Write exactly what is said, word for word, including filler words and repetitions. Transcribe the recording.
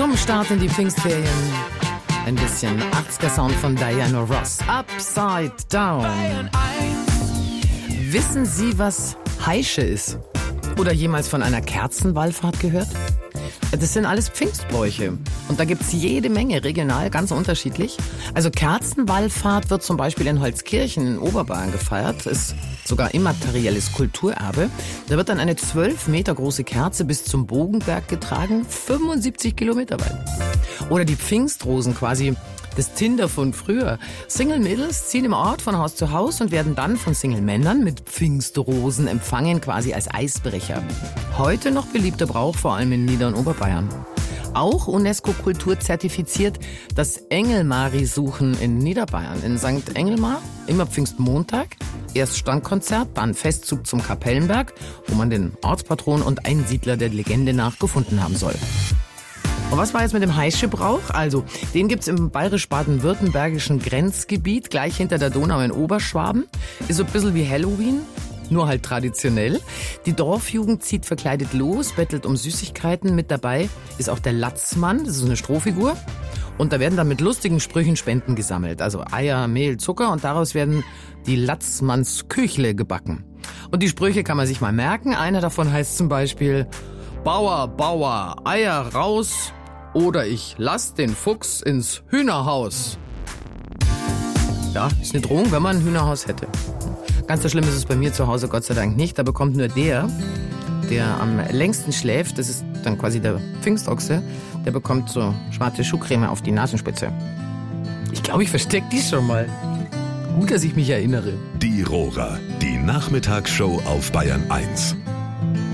Zum Start in die Pfingstferien ein bisschen achtziger-Sound von Diana Ross. Upside Down. Wissen Sie, was Heische ist? Oder jemals von einer Kerzenwallfahrt gehört? Das sind alles Pfingstbräuche. Und da gibt's jede Menge, regional ganz unterschiedlich. Also Kerzenwallfahrt wird zum Beispiel in Holzkirchen in Oberbayern gefeiert. Ist sogar immaterielles Kulturerbe. Da wird dann eine zwölf Meter große Kerze bis zum Bogenberg getragen, fünfundsiebzig Kilometer weit. Oder die Pfingstrosen, quasi das Tinder von früher. Single-Mädels ziehen im Ort von Haus zu Haus und werden dann von Single-Männern mit Pfingstrosen empfangen, quasi als Eisbrecher. Heute noch beliebter Brauch, vor allem in Nieder- und Oberbayern. Auch UNESCO-Kultur zertifiziert das Engelmari-Suchen in Niederbayern. In Sankt Engelmar, immer Pfingstmontag. Erst Standkonzert, dann Festzug zum Kapellenberg, wo man den Ortspatron und Einsiedler der Legende nach gefunden haben soll. Und was war jetzt mit dem Heische-Brauch? Also, den gibt's im bayerisch-baden-württembergischen Grenzgebiet, gleich hinter der Donau in Oberschwaben. Ist so ein bisschen wie Halloween, nur halt traditionell. Die Dorfjugend zieht verkleidet los, bettelt um Süßigkeiten. Mit dabei ist auch der Latzmann, das ist so eine Strohfigur. Und da werden dann mit lustigen Sprüchen Spenden gesammelt. Also Eier, Mehl, Zucker, und daraus werden die Latzmannsküchle gebacken. Und die Sprüche kann man sich mal merken. Einer davon heißt zum Beispiel: Bauer, Bauer, Eier raus, oder ich lass den Fuchs ins Hühnerhaus. Ja, ist eine Drohung, wenn man ein Hühnerhaus hätte. Ganz so schlimm ist es bei mir zu Hause Gott sei Dank nicht. Da bekommt nur der, der am längsten schläft, das ist dann quasi der Pfingstochse, der bekommt so schwarze Schuhcreme auf die Nasenspitze. Ich glaube, ich verstecke die schon mal. Gut, dass ich mich erinnere. Die Rohrer, die Nachmittagsshow auf Bayern eins.